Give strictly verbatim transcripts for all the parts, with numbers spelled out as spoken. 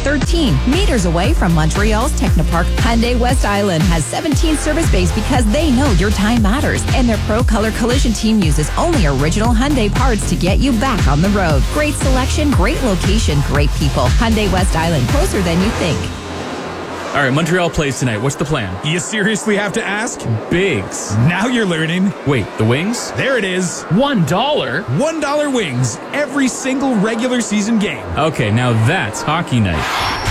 thirteen, meters away from Montreal's Technopark. Hyundai West Island has seventeen service bays because they know your time matters. And their Pro Color Collision team uses only original Hyundai parts to get you back on the road. Great selection, great location, great people. Hyundai West Island, closer than you think. All right, Montreal plays tonight. What's the plan? You seriously have to ask? Bigs. Now you're learning. Wait, the wings? There it is. One dollar? One dollar wings. Every single regular season game. Okay, now that's hockey night.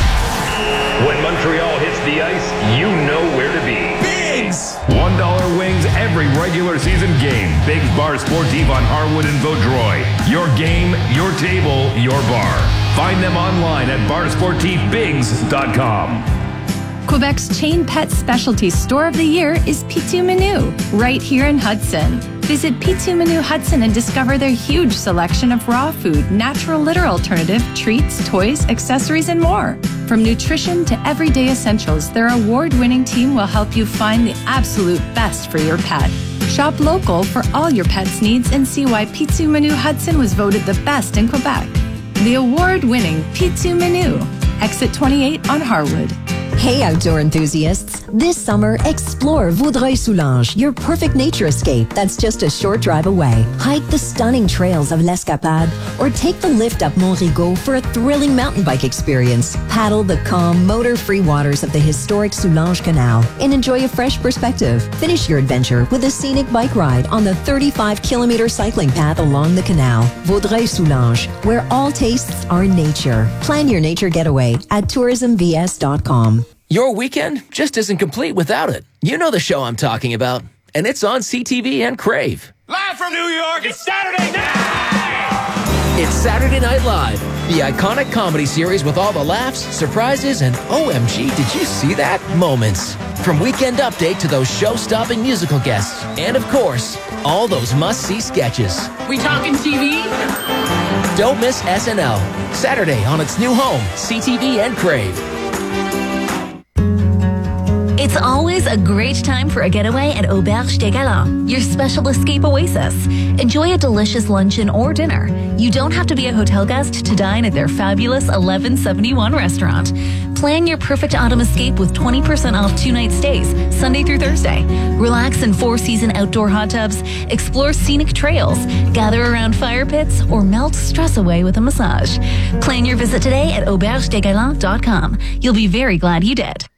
When Montreal hits the ice, you know where to be. Bigs! One dollar wings every regular season game. Bigs Bar Sportif on Harwood and Vaudreuil. Your game, your table, your bar. Find them online at bar sportif bigs dot com. Quebec's chain pet specialty store of the year is Pitou Menu, right here in Hudson. Visit Pitou Menu Hudson and discover their huge selection of raw food, natural litter alternative, treats, toys, accessories, and more. From nutrition to everyday essentials, their award-winning team will help you find the absolute best for your pet. Shop local for all your pet's needs and see why Pitou Menu Hudson was voted the best in Quebec. The award-winning Pitou Menu, Exit twenty-eight on Harwood. Hey, outdoor enthusiasts. This summer, explore Vaudreuil-Soulanges, your perfect nature escape that's just a short drive away. Hike the stunning trails of l'Escapade or take the lift up Mont-Rigaud for a thrilling mountain bike experience. Paddle the calm, motor-free waters of the historic Soulanges Canal and enjoy a fresh perspective. Finish your adventure with a scenic bike ride on the thirty-five kilometer cycling path along the canal. Vaudreuil-Soulanges, where all tastes are nature. Plan your nature getaway at tourism v s dot com. Your weekend just isn't complete without it. You know the show I'm talking about. And it's on C T V and Crave. Live from New York, it's Saturday night! It's Saturday Night Live, the iconic comedy series with all the laughs, surprises, and O M G, did you see that? Moments. From Weekend Update to those show-stopping musical guests. And of course, all those must-see sketches. We talking T V? Don't miss S N L. Saturday on its new home, C T V and Crave. It's always a great time for a getaway at Auberge des Galants, your special escape oasis. Enjoy a delicious luncheon or dinner. You don't have to be a hotel guest to dine at their fabulous eleven seventy-one restaurant. Plan your perfect autumn escape with twenty percent off two-night stays, Sunday through Thursday. Relax in four-season outdoor hot tubs, explore scenic trails, gather around fire pits, or melt stress away with a massage. Plan your visit today at auberge des galants dot com. You'll be very glad you did.